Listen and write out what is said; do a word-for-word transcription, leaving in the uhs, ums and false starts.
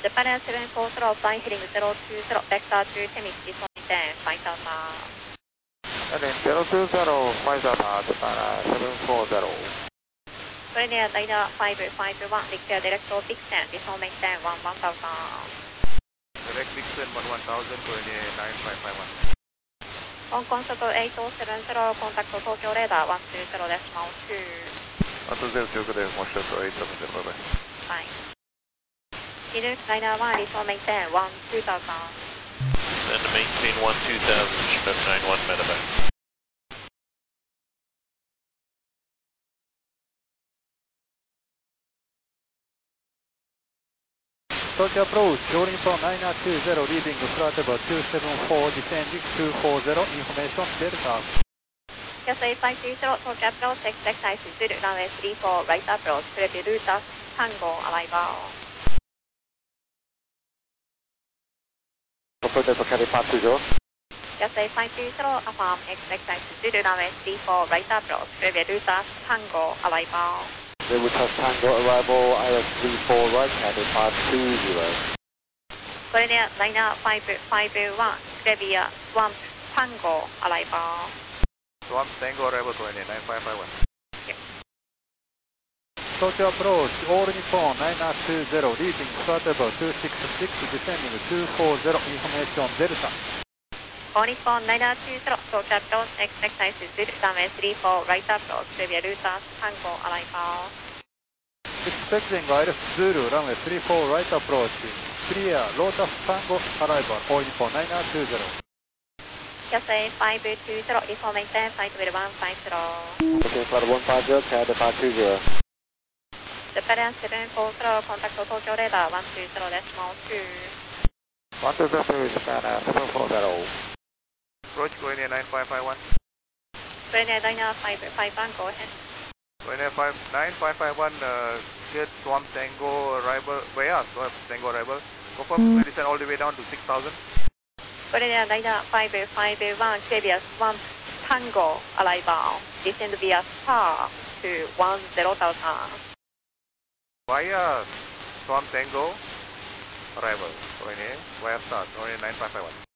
Japan seven four zero, flying heading zero two zero, vector to Temis, descending five Delta. Heading zero two zero, five Delta, Japan seven four zero. Korea Radar five five one, declare direct to Dixon, descending one one Delta. Direct Dixon one one thousand, Korea nine five five one. Hong Kong Shuttle eight oh seven zero, contact Tokyo Radar one two zero decimal two. one two zero, Tokyo Radar Shuttle eight seven zero, bye bye. Bye. Chinook Radar one, descend maintain one two thousand. And to maintain one two thousand, Chinook nine one, medevac. Tokyo approach, rolling for nine two zero, leaving flight level two seven four, descending two four zero, information Delta. Cathay five two zero, Tokyo approach, expect ice Zulu, runway three four, right approach, preview route Tango, arrival. Operator for Cathay five two zero. Cathay five two zero, affirm, expect ice Zulu, runway three four, right approach, preview route Tango, arrival. They will touch Tango arrival, I S three four right, Cathay five two zero. Korea Liner five five one, Previa Swamp Tango, arrival. Swamp Tango arrival, Korea nine five five one. Tokyo approach, all Nippon nine two zero, leaving flight level two six six, descending two four zero, information Delta. All Nippon nine two zero, Tokyo approach, expect ice Zulu, runway three four, right approach, preview route Tango, arrival. Expecting I L F Zulu, runway three four, right approach, clear, Lotus Tango, arrival, all Nippon nine two zero. Cathay five two zero, information flight with one five zero. Okay, flight one five zero, Cathay five two zero. Japan seven four zero, contact Tokyo Radar one two zero decimal two. one two zero, Japan seven four zero. Approach Korea nine five five one. Korea Liner five five one, go ahead. Korea nine five five one, uh, get Swamp Tango arrival, where are Swamp Tango arrival? Confirm, we descend all the way down to six thousand. Korea Liner five five one, Xavier Swamp Tango, arrival. Descend via star to one zero thousand. Via Swamp Tango arrival, Korea, via start, Korea nine five five one.